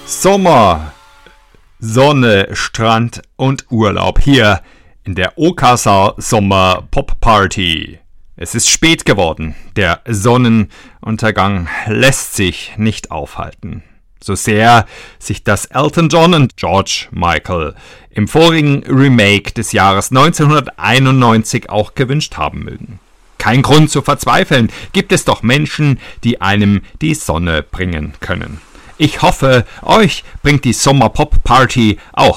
Sommer, Sonne, Strand und Urlaub hier in der Okasa Sommer Pop Party. Es ist spät geworden. Der Sonnenuntergang lässt sich nicht aufhalten. So sehr sich das Elton John und George Michael im vorigen Remake des Jahres 1991 auch gewünscht haben mögen. Kein Grund zu verzweifeln, gibt es doch Menschen, die einem die Sonne bringen können. Ich hoffe, euch bringt die Sommer Pop Party auch